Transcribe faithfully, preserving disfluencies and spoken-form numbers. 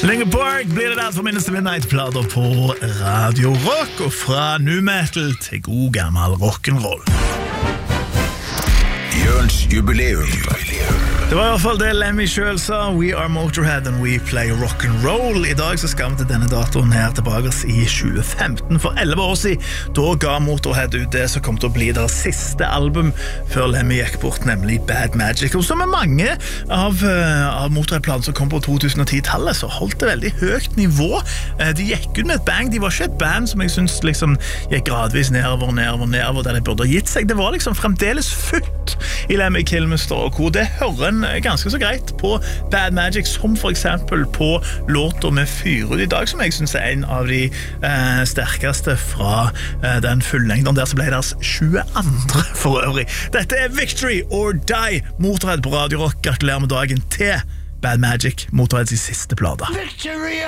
Linkin Park blir det der for minnes til Midnight-plater på Radio Rock, og fra nu metal til god gammel rock'n'roll. Jørns jubileum. Det var i hvert fall det Lemmy selv sa. We are Motorhead and we play rock'n'roll. I dag så skal vi til denne datoen her tilbake i tjue femten. For elleve år siden, da ga Motorhead ut det som kom til å bli deres siste album før Lemmy gikk bort, nemlig Bad Magic. Og som med mange av, av Motorhead-planen som kom på to tusen og ti-tallet, så holdt det veldig høyt nivå. De gikk ut med et bang. De var ikke et band som jeg synes liksom gikk gradvis nedover, nedover, nedover der de burde ha gitt seg. Det var liksom fremdeles futt i Lemmy Kilmister og co. Det hører en ganske så greit på Bad Magic, som for eksempel på låter med Fyrud i dag, som jeg synes er en av de eh, sterkeste fra eh, den fullengden der, så ble deres tjueandre for øvrig. Dette er Victory or Die, Motorhead på Radio Rock. Gratulerer med dagen til Bad Magic, Motorheads siste plate. Victory!